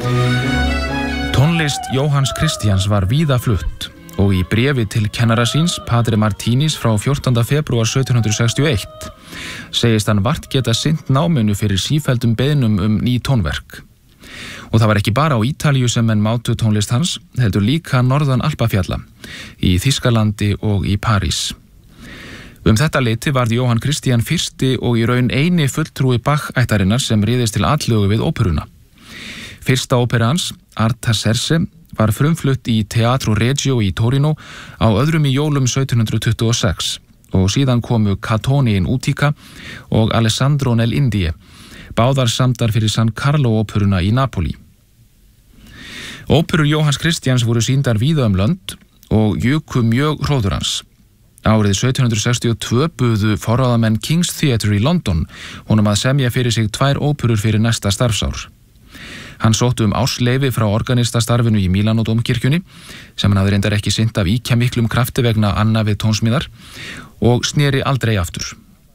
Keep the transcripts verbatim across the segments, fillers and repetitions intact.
Tónlist Jóhanns Kristjáns var víða flutt og í bréfi til kennara síns, Padre Martínis, frá fjórtánda febrúar sautján hundrað sextíu og eitt, segist hann vart geta sinnt náminu fyrir sífelldum beiðnum um ný tónverk. Og það var ekki bara á Ítalíu sem menn mátu tónlist hans, heldur líka norðan Alpafjalla, í Þýskalandi og í París. Um þetta leyti varð Jóhann Kristján fyrsti og í raun eini fulltrúi Bach-ættarinnar sem réðist til atlögu við óperuna. Fyrsta ópera hans, Artaserse, var frumflutt í Teatro Regio í Torino á öðrum í jólum sautján hundrað tuttugu og sex og síðan komu Catone in Utica og Alessandro nell'Indie, báðar samdar fyrir San Carlo óperuna í Napoli. Óperur Jóhanns Kristjáns voru sýndar víða um lönd og juku mjög hróður hans. Árið sautján hundrað sextíu og tvö buðu forráðamenn King's Theatre í London honum að semja fyrir sig tvær óperur fyrir næsta starfsár. Hann sótti um ársleyfi frá organistastarfinu í Mílanó-dómkirkjunni, sem hann hafði reyndar ekki sinnt af ýkja miklum krafti vegna anna við tónsmíðar, og sneri aldrei aftur.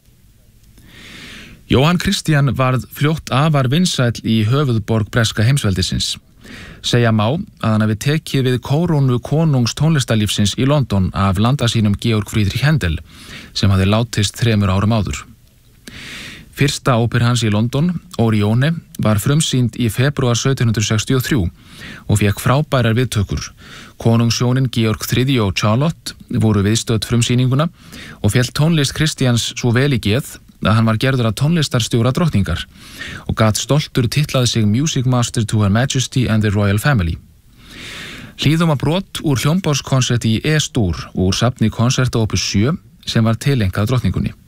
Jóhann Kristján varð fljótt afar vinsæll í höfuðborg breska heimsveldisins. Segja má að hann hafi tekið við kórónu konungs tónlistarlífsins í London af landa sínum Georg Friedrich Händel, sem hafði látist þremur árum áður. Fyrsta ópera hans í London, Orione, var frumsýnd í febrúar sautján hundrað sextíu og þrjú og fékk frábærar viðtökur. Konungshjónin Georg þriðji og Charlotte voru viðstödd frumsýninguna og féll tónlist Kristjáns svo vel í geð að hann var gerður að tónlistarstjóra drottningar og gat stoltur titlaði sig Music Master to Her Majesty and the Royal Family. Hlýðum að brot úr hljómborðskonserti í E-stúr úr safni konserta opus sjö sem var tileinkað drottningunni.